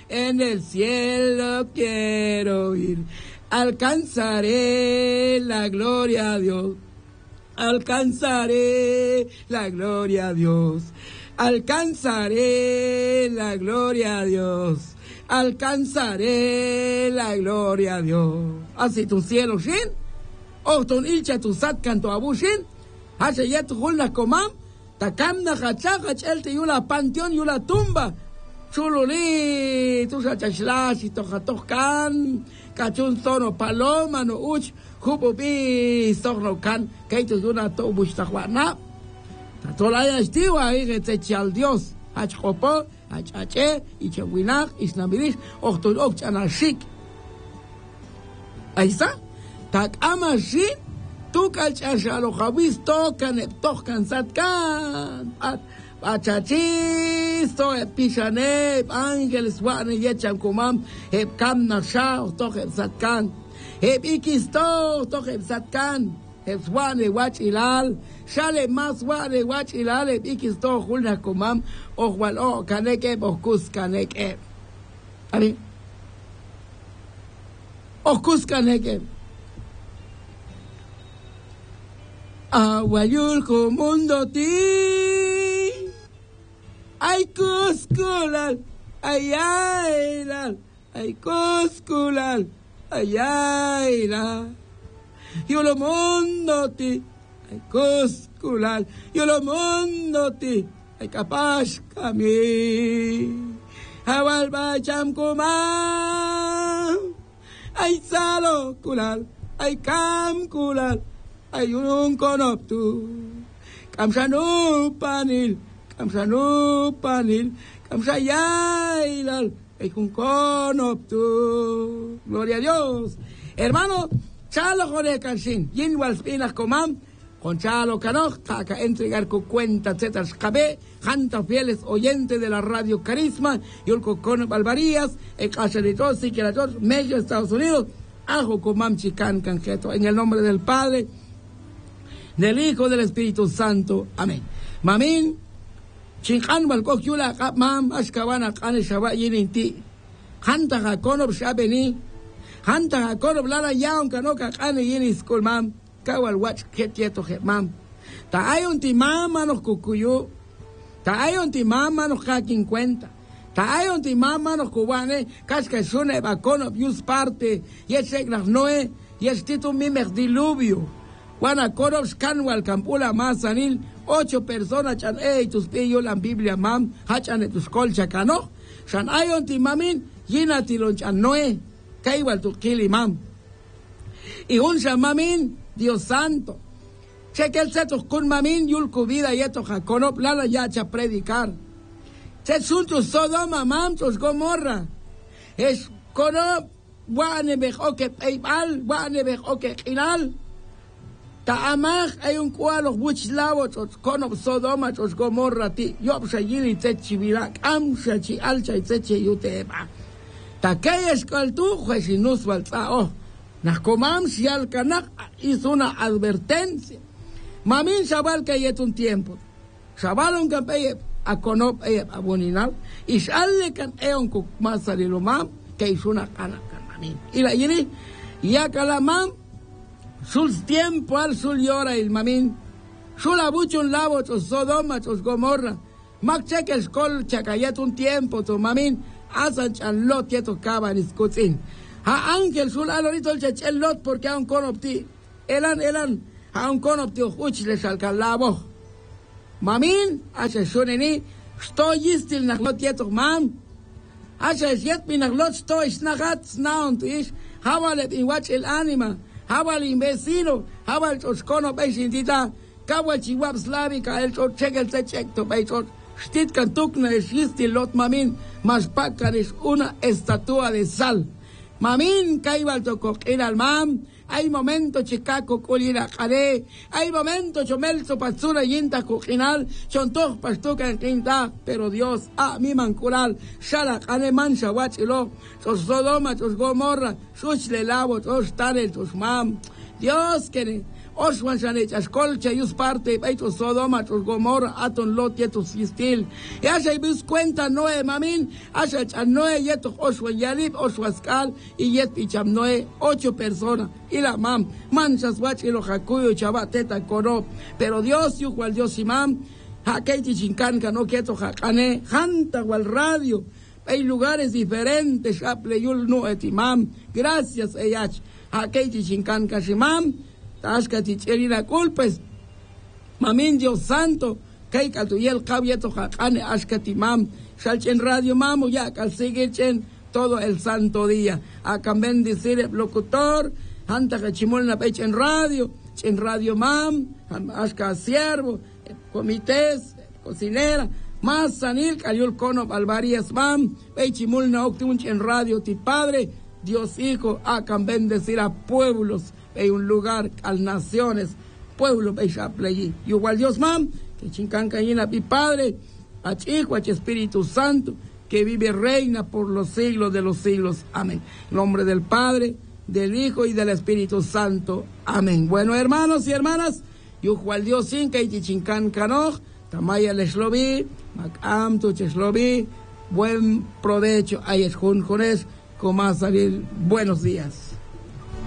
en el cielo quiero ir. Alcanzaré la gloria a Dios. Alcanzaré la gloria a Dios. Alcanzaré la gloria a Dios. Alcanzaré la gloria a Dios. Así tu cielo shin. O ton ilcha tu sat canto abushin. Hace ya tu hulna comam. Takamna hachach elte yula panteón yula tumba. Chululi tu sachachlash y tojatoscan. Cachun sono paloma no uch. Hububi sono can. Kaitus una to bushtahuana. Tolaya estiwa y al Dios. Hachkopo. Hachache, Ichawinach, Isnamirish, Ochton Ochanashik. Ahí está. Tak Amashin, Tukalchashalo Javis, Tokan, Tokan Satkan, Achachis, To Epishane, Ángeles, Wane, Yecham Kumam, Kam Nasha, Tohem Satkan, Ikisto, Tohem Satkan. Wane watch ilal, shale mas wane watch ilal, ikisto hulna kumam, ohwal o kaneke, okus kaneke. Ari? Okus kaneke. Awayul kumundo ti. Ay kuskulal, ayaylal, ay kuskulal, ayaylal. Yo lo mundo ti, ay cosculal, yo lo mundo ti, ay capaz kami. Awal bacham kumam, ay salo kulal, ay kam kulal, ay unung konoptu. Kamshanu panil, kamshayailal, ay kun konoptu. Gloria a Dios. Hermano, Chalo Jore Kanshin, Yinwal Spinas Comam, con Chalo Canoch, Taka entregar con cuenta, etcétera, Cabe, Janta fieles oyentes de la radio Carisma, Yulco con Balvarías, el Casa de Dios, y que la Dios, medio Estados Unidos, Ajo Comam Chican Canjeto, en el nombre del Padre, del Hijo, del Espíritu Santo. Amén. Mamin, Chinkan Balkok Yula, Mam, Ashkabana, Kane Shabbat Yininti, Janta Jaconob Shabeni, Hanta Jacob Lara Yaun Kanoka Kane Yinis Kulmam, Kawal Watch Ketieto Hetmam. Ta hay un timama nos cucuyu, ta hay un timama nos caquin cuenta, ta hay un timama nos cubane, casca sune bacono pius parte, yesek las noe, yes titu mimer diluvio. Juana Korovs Canwal Campula Mazanil, 8 personas chan tus pillo la Biblia mam, hachan tus colcha cano, chan hay un timamin, yina tilon chan noe. Igual tu kilimam y un shamamin Dios santo cheque el setos con mamin yulku vida y esto jaconop lala yacha predicar se sun tu Sodoma mam tus Gomorra es conop wane bejoke peibal wane bejoke hilal ta amach hay un cualo buchlavo tus conop Sodoma tus Gomorra ti yo shayini techivira am shachi alcha y teche yuteba Takay escaltu, juezinus valtzao. Nascomam si al canac hizo una advertencia. Mamin Shabal que yet un tiempo. Shabal un campeye a conop a boninal. Y sale can eon cook masarilomam que hizo una cana mamin. Y la yini, ya calamam, sul tiempo al sul llora el mamin. Sul abucho un lavo, tos Sodoma, tos Gomorra. Mac cheque escol chacayet un tiempo, tu mamin. Asan chalot ya tocaba en iscutin. Ha ángel sul alorito el chachelot porque a un conopti. Elan, a un conopti uchles al calabo. Mamin, hace shoneni, estoy istil naglot ya mam. Hace yet mi naglot estoy snagat snaun tuish. Hawalet in watch el anima. Hawal in vecino. Hawal tos conop eisintita. Kawal chihuab slavica el tot check el checto beisot. Stit cantukna es istil lot mamin. Mas pacan es una estatua de sal. Mamin caibal tocó ir al mam. Hay momento chicaco colira jare. Hay momento chomelzo patsura yinta cojinal. Chontoch pastuca en quinta. Pero Dios a mi mancural. Shala jane mancha guachilo. Sos Sodoma, sos Gomorra. Sus le lavo, sos tare, sos mam. Dios que Oswan Shanech, Ascolcha, Yus parte, Beito Sodoma, Tus Gomorra, Aton Lot, Yetus Fistil. Y Asha Ibus cuenta Noé, Mamin, Asha Noé, Yetus Oswan Yalib, Oswaskal, y Yet Picham Noé, 8 personas. Y la mam, Manchas Wach, y lo Jacuyo, Chabateta, Corop. Pero Dios, Yuhual Dios Imam, Hakeiti Chincanca, no quieto Jacane, Janta o al radio. Hay lugares diferentes, Chapleyul no etimam. Gracias, Eyach. Hakeiti Chincanca Shimam. Tashka Tichelina culpes, Mamin Dios Santo, Keika Tuyel Cabieto Jacane Ashkatimam, Shalchen Radio Mamu, ya Calsiguichen, todo el santo día. Acá bendecir el locutor, Hanta Cachimolna Pech en radio Mam, Ashka Siervo, comités, cocinera, más Sanil, Cayul Cono, Alvarías Mam, Pechimulna Octunch en radio, ti Padre, Dios Hijo, acá bendecir a pueblos. Hay un lugar, a naciones, pueblo, y igual Dios mam, que chincanca y mi Padre, a Chico, a Espíritu Santo, que vive reina por los siglos de los siglos. Amén. En nombre del Padre, del Hijo y del Espíritu Santo. Amén. Bueno, hermanos y hermanas, igual Dios sin que chincanca no, tamaya les lo vi, macam tu lo vi, buen provecho, ahí es con más salir. Buenos días.